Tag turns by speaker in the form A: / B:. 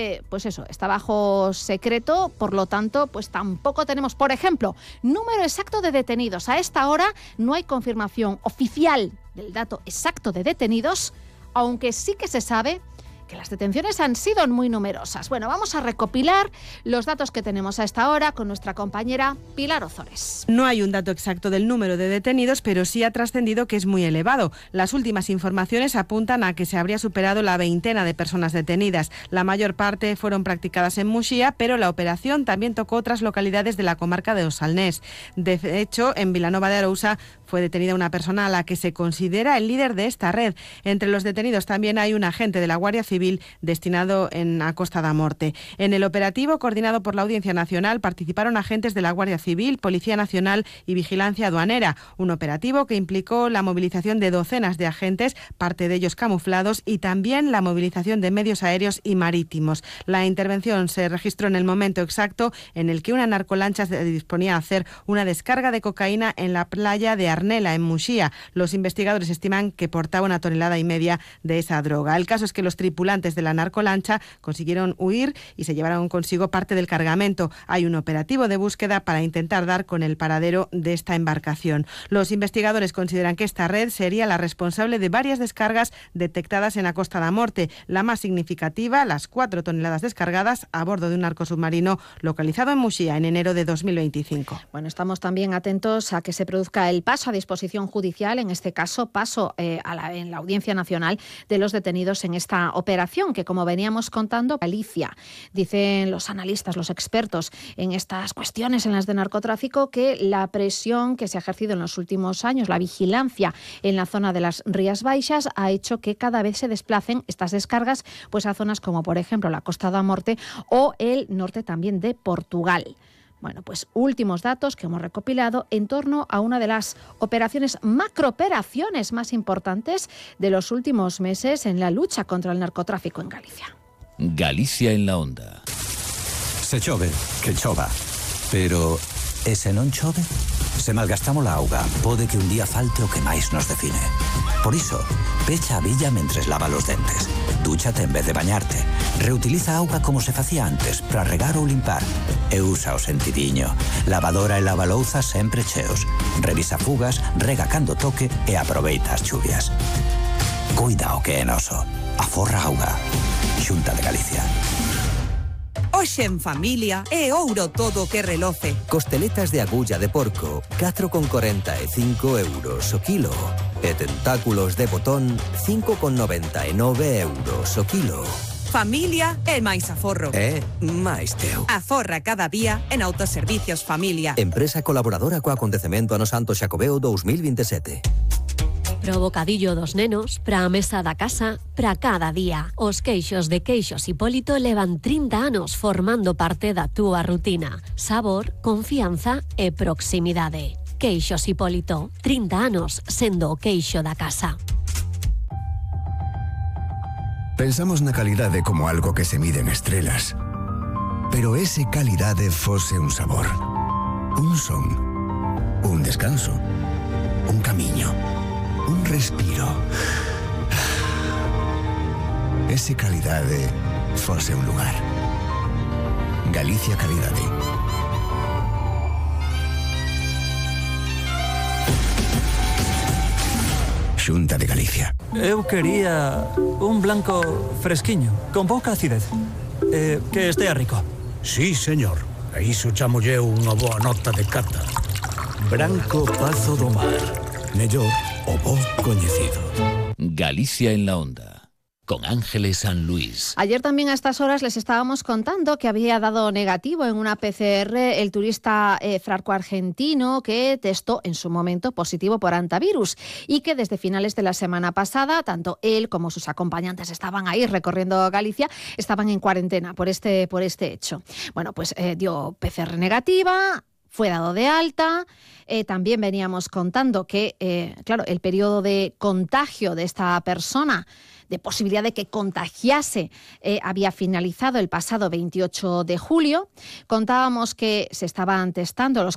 A: pues eso, está bajo secreto, por lo tanto, pues tampoco tenemos, por ejemplo, número exacto de detenidos. A esta hora no hay confirmación oficial del dato exacto de detenidos, aunque sí que se sabe que las detenciones han sido muy numerosas. Bueno, vamos a recopilar los datos que tenemos a esta hora con nuestra compañera Pilar Ozores.
B: No hay un dato exacto del número de detenidos, pero sí ha trascendido que es muy elevado. Las últimas informaciones apuntan a que se habría superado la veintena de personas detenidas. La mayor parte fueron practicadas en Muxía, pero la operación también tocó otras localidades de la comarca de Osalnés. De hecho, en Vilanova de Arousa fue detenida una persona a la que se considera el líder de esta red. Entre los detenidos también hay un agente de la Guardia Civil destinado a Costa da Morte. En el operativo, coordinado por la Audiencia Nacional, participaron agentes de la Guardia Civil, Policía Nacional y Vigilancia Aduanera. Un operativo que implicó la movilización de docenas de agentes, parte de ellos camuflados, y también la movilización de medios aéreos y marítimos. La intervención se registró en el momento exacto en el que una narcolancha se disponía a hacer una descarga de cocaína en la playa de Arnela, en Muxía. Los investigadores estiman que portaba 1,5 toneladas de esa droga. El caso es que los tripulantes de la narcolancha consiguieron huir y se llevaron consigo parte del cargamento. Hay un operativo de búsqueda para intentar dar con el paradero de esta embarcación. Los investigadores consideran que esta red sería la responsable de varias descargas detectadas en la Costa da Morte. La más significativa, las 4 toneladas descargadas a bordo de un narcosubmarino localizado en Muxía en enero de 2025.
A: Bueno, estamos también atentos a que se produzca el paso a disposición judicial, en este caso paso en la Audiencia Nacional de los detenidos en esta operación, que como veníamos contando, Galicia, dicen los analistas, los expertos en estas cuestiones, en las de narcotráfico, que la presión que se ha ejercido en los últimos años, la vigilancia en la zona de las Rías Baixas, ha hecho que cada vez se desplacen estas descargas pues a zonas como, por ejemplo, la Costa da Morte o el norte también de Portugal. Bueno, pues últimos datos que hemos recopilado en torno a una de las macrooperaciones más importantes de los últimos meses en la lucha contra el narcotráfico en Galicia.
C: Galicia en la onda.
D: Se chove, que chova. Pero, e se non chove? Se malgastamos a auga, pode que un día falte o que máis nos define. Por iso, pecha a billa mentres lava los dentes. Dúchate en vez de bañarte. Reutiliza a auga como se facía antes, para regar ou limpar. E usa o sentidiño. Lavadora e lavalouza sempre cheos. Revisa fugas, rega cando toque e aproveita as chuvias. Cuida o que é noso. Aforra auga. Xunta de Galicia.
E: Hoxe en familia é ouro todo o que reloce.
F: Costeletas de agulla de porco, 4,45 euros o kilo. E tentáculos de botón, 5,99 euros o kilo.
E: Familia é máis aforro.
F: É máis teu.
E: Aforra cada día en Autoservicios Familia.
F: Empresa colaboradora co acontecemento Ano Santo Xacobeo 2027.
G: Pro bocadillo dos nenos, pra a mesa da casa, pra cada día. Os queixos de Queixos Hipólito levan 30 anos formando parte da túa rutina. Sabor, confianza e proximidade. Queixos Hipólito, 30 anos sendo o queixo da casa.
H: Pensamos na calidade como algo que se mide en estrelas. Pero ese calidade fose un sabor, un son, un descanso, un camiño, un respiro. Ese calidade fose un lugar. Galicia Calidade. Xunta de Galicia.
I: Eu quería un blanco fresquiño, con pouca acidez. Que estea rico.
J: Sí, señor. A iso chamolle unha boa nota de cata. Branco Pazo do Mar. Mellor o bo coñecido.
C: Galicia en la onda. Con Ángeles San Luis.
A: Ayer también a estas horas les estábamos contando que había dado negativo en una PCR el turista franco-argentino que testó en su momento positivo por hantavirus y que desde finales de la semana pasada, tanto él como sus acompañantes estaban ahí recorriendo Galicia, estaban en cuarentena por este hecho. Bueno, pues dio PCR negativa, fue dado de alta. También veníamos contando que, claro, el periodo de contagio de esta persona, de posibilidad de que contagiase, había finalizado el pasado 28 de julio. Contábamos que se estaban testando los